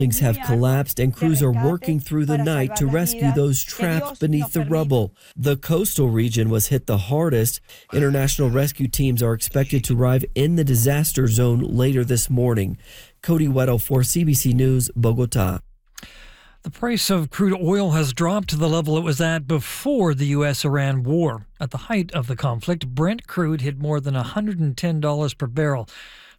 Buildings have collapsed and crews are working through the night to rescue those trapped beneath the rubble. The coastal region was hit the hardest. International rescue teams are expected to arrive in the disaster zone later this morning. Cody Weddle for CBC News, Bogota. The price of crude oil has dropped to the level it was at before the U.S.-Iran war. At the height of the conflict, Brent crude hit more than $110 per barrel.